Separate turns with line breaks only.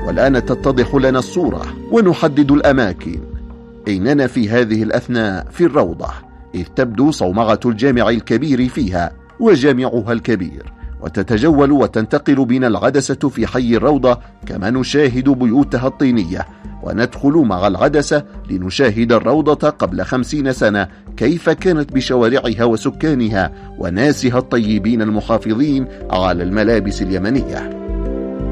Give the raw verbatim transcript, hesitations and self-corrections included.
والآن تتضح لنا الصورة ونحدد الأماكن. إننا في هذه الأثناء في الروضة، إذ تبدو صومعة الجامع الكبير فيها وجامعها الكبير، وتتجول وتنتقل بنا العدسة في حي الروضة كما نشاهد بيوتها الطينية، وندخل مع العدسة لنشاهد الروضة قبل خمسين سنة كيف كانت بشوارعها وسكانها وناسها الطيبين المحافظين على الملابس اليمنية.